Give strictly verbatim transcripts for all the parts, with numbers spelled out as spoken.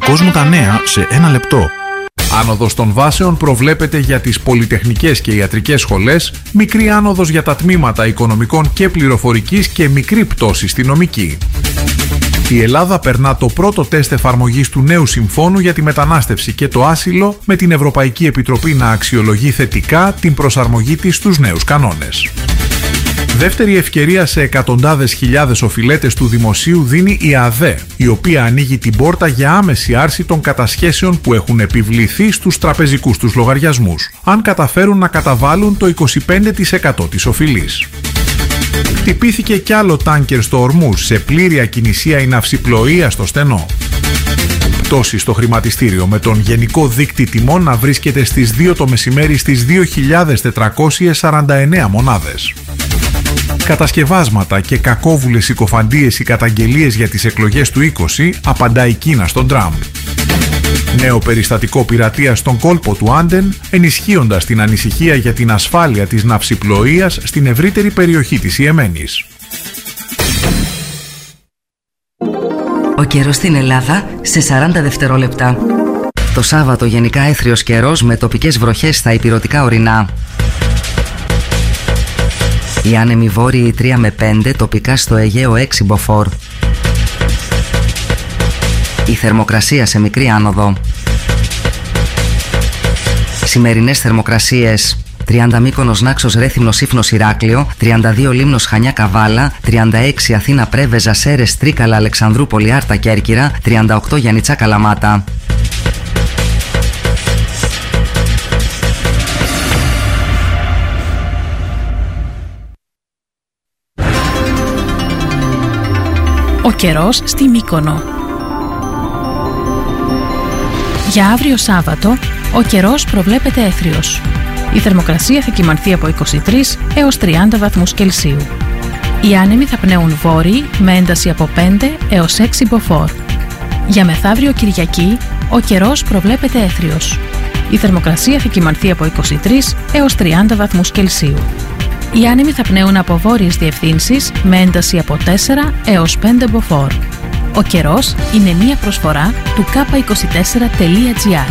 κόσμου τα νέα σε ένα λεπτό. Άνοδος των βάσεων προβλέπεται για τις πολυτεχνικές και ιατρικές σχολές, μικρή άνοδος για τα τμήματα οικονομικών και πληροφορικής και μικρή πτώση στη νομική. Η Ελλάδα περνά το πρώτο τεστ εφαρμογής του νέου συμφώνου για τη μετανάστευση και το άσυλο, με την Ευρωπαϊκή Επιτροπή να αξιολογεί θετικά την προσαρμογή της στους νέους κανόνες. Δεύτερη ευκαιρία σε εκατοντάδες χιλιάδες οφειλέτες του δημοσίου δίνει η ΑΔΕ, η οποία ανοίγει την πόρτα για άμεση άρση των κατασχέσεων που έχουν επιβληθεί στους τραπεζικούς τους λογαριασμούς, αν καταφέρουν να καταβάλουν το είκοσι πέντε τοις εκατό της οφειλής. Χτυπήθηκε κι άλλο τάνκερ στο Ορμούζ, σε πλήρη ακινησία η ναυσιπλοεία στο στενό. Πτώση στο χρηματιστήριο, με τον γενικό δείκτη τιμών να βρίσκεται στις δύο το μεσημέρι στις δύο χιλιάδες τετρακόσιες σαράντα εννέα μονάδες. Κατασκευάσματα και κακόβουλες συκοφαντίες οι καταγγελίες για τις εκλογές του είκοσι, απαντά η Κίνα στον Τραμπ. Νέο περιστατικό πειρατείας στον κόλπο του Άντεν, ενισχύοντας την ανησυχία για την ασφάλεια της ναυσιπλοείας στην ευρύτερη περιοχή της Ιεμένης. Ο καιρός στην Ελλάδα σε σαράντα δευτερόλεπτα. Το Σάββατο γενικά έθριος καιρός με τοπικές βροχές στα ηπειρωτικά ορεινά. Οι άνεμοι βόρειοι τρία με πέντε, τοπικά στο Αιγαίο έξι μποφόρ. Η θερμοκρασία σε μικρή άνοδο. Σημερινές θερμοκρασίες: τριάντα Μύκονος Νάξος Ρέθυμνος Ήφνος Ηράκλειο, τριάντα δύο Λίμνος Χανιά Καβάλα, τριάντα έξι Αθήνα Πρέβεζα Σέρες Τρίκαλα Αλεξανδρούπολη Άρτα Κέρκυρα, τριάντα οκτώ Γιαννιτσά Καλαμάτα. Ο καιρός στη Μύκονο. Για αύριο Σάββατο, ο καιρός προβλέπεται έθριος. Η θερμοκρασία θα κυμανθεί από είκοσι τρεις έως τριάντα βαθμούς Κελσίου. Οι άνεμοι θα πνέουν βόρειοι με ένταση από πέντε έως έξι μποφόρ. Για μεθαύριο Κυριακή, ο καιρός προβλέπεται έθριος. Η θερμοκρασία θα κυμανθεί από είκοσι τρεις έως τριάντα βαθμούς Κελσίου. Οι άνεμοι θα πνέουν από βόρειες διευθύνσεις με ένταση από τέσσερα έως πέντε μποφόρ. Ο καιρός είναι μία προσφορά του κάπα είκοσι τέσσερα τελεία τζι άρ.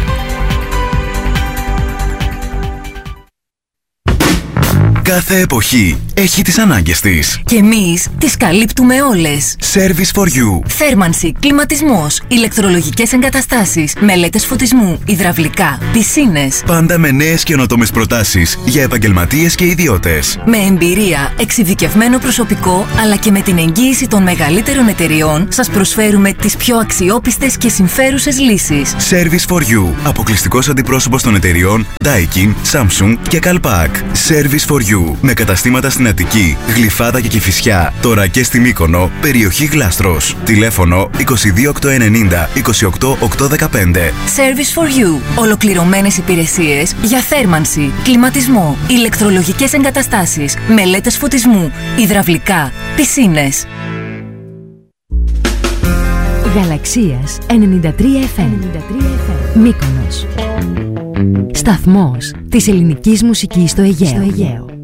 Κάθε εποχή έχει τις ανάγκες της. Και εμείς τις καλύπτουμε όλες. Service for you. Θέρμανση, κλιματισμός, ηλεκτρολογικές εγκαταστάσεις, μελέτες φωτισμού, υδραυλικά, πισίνες. Πάντα με νέες καινοτόμες προτάσεις για επαγγελματίες και ιδιώτες. Με εμπειρία, εξειδικευμένο προσωπικό, αλλά και με την εγγύηση των μεγαλύτερων εταιριών, σας προσφέρουμε τις πιο αξιόπιστες και συμφέρουσες λύσεις. Service for you. Αποκλειστικός αντιπρόσωπος των εταιριών Daikin, Samsung και Calpac. Service for you. Με καταστήματα στην Αττική, Γλυφάδα και Κηφισιά. Τώρα και στη Μύκονο, περιοχή Γλάστρος. Τηλέφωνο είκοσι δύο οκτακόσια ενενήντα είκοσι οκτώ οκτακόσια δεκαπέντε. Service for you. Ολοκληρωμένες υπηρεσίες για θέρμανση, κλιματισμό, ηλεκτρολογικές εγκαταστάσεις, μελέτες φωτισμού, υδραυλικά, πισίνες. Γαλαξίας ενενήντα τρία εφ εμ. Μύκονος. Σταθμός της ελληνικής μουσικής στο Αιγαίο.